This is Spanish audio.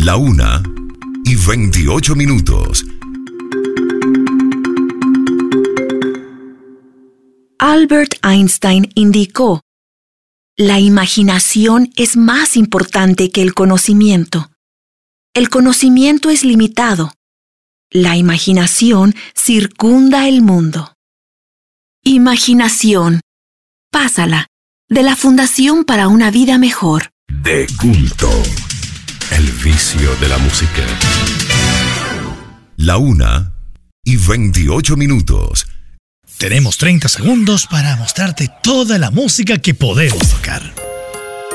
1:28. Albert Einstein indicó: la imaginación es más importante que el conocimiento. El conocimiento es limitado. La imaginación circunda el mundo. Imaginación. Pásala, de la Fundación para una Vida Mejor. De culto. El vicio de la música. 1:28. Tenemos 30 segundos para mostrarte toda la música que podemos tocar.